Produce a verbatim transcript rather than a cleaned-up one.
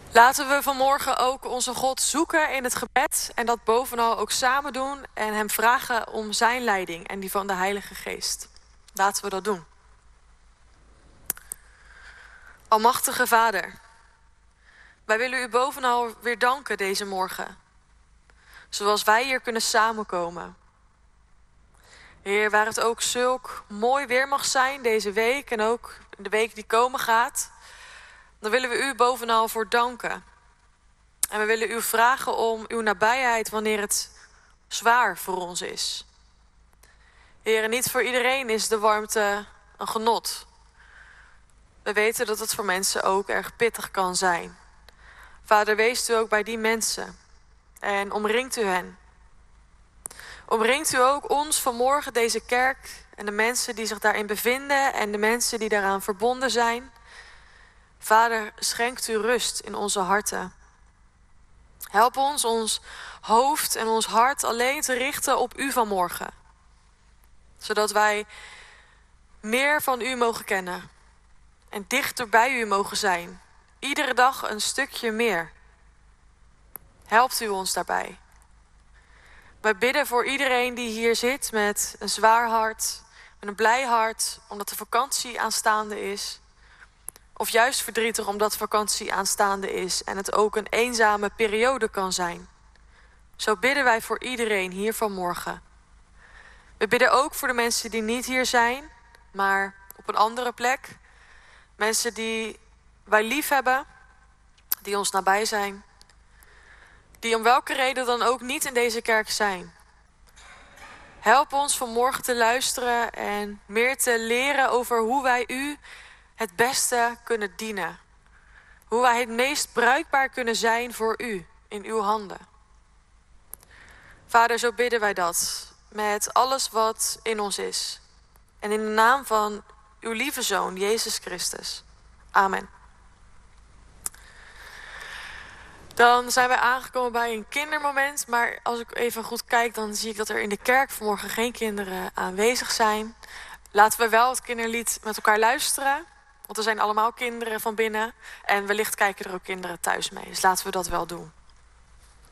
Laten we vanmorgen ook onze God zoeken in het gebed en dat bovenal ook samen doen en hem vragen om zijn leiding en die van de Heilige Geest. Laten we dat doen. Almachtige Vader, wij willen u bovenal weer danken deze morgen. Zoals wij hier kunnen samenkomen. Heer, waar het ook zulk mooi weer mag zijn deze week en ook de week die komen gaat, dan willen we u bovenal voor danken. En we willen u vragen om uw nabijheid wanneer het zwaar voor ons is. Heer, niet voor iedereen is de warmte een genot. We weten dat het voor mensen ook erg pittig kan zijn. Vader, wees u ook bij die mensen en omringt u hen. Omringt u ook ons vanmorgen, deze kerk en de mensen die zich daarin bevinden en de mensen die daaraan verbonden zijn. Vader, schenkt u rust in onze harten. Help ons ons hoofd en ons hart alleen te richten op u vanmorgen. Zodat wij meer van u mogen kennen en dichter bij u mogen zijn. Iedere dag een stukje meer. Helpt u ons daarbij. Wij bidden voor iedereen die hier zit met een zwaar hart, met een blij hart, omdat de vakantie aanstaande is. Of juist verdrietig omdat vakantie aanstaande is en het ook een eenzame periode kan zijn. Zo bidden wij voor iedereen hier vanmorgen. We bidden ook voor de mensen die niet hier zijn, maar op een andere plek. Mensen die wij lief hebben, die ons nabij zijn. Die om welke reden dan ook niet in deze kerk zijn. Help ons vanmorgen te luisteren en meer te leren over hoe wij u het beste kunnen dienen. Hoe wij het meest bruikbaar kunnen zijn voor u, in uw handen. Vader, zo bidden wij dat met alles wat in ons is. En in de naam van uw lieve Zoon, Jezus Christus. Amen. Dan zijn wij aangekomen bij een kindermoment. Maar als ik even goed kijk, dan zie ik dat er in de kerk vanmorgen geen kinderen aanwezig zijn. Laten we wel het kinderlied met elkaar luisteren. Want er zijn allemaal kinderen van binnen. En wellicht kijken er ook kinderen thuis mee. Dus laten we dat wel doen.